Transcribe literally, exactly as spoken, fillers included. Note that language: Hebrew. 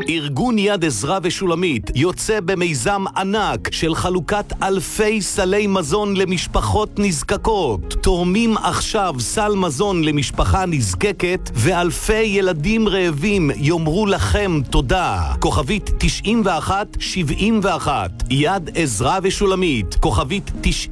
ארגון יד עזרא ושולמית יוצא במיזם ענק של חלוקת אלפי סלי מזון למשפחות נזקקות. תורמים עכשיו סל מזון למשפחה נזקקת ואלפי ילדים רעבים יאמרו לכם תודה. כוכבית תשעים ואחת שבעים ואחת, יד עזרא ושולמית, כוכבית תשעים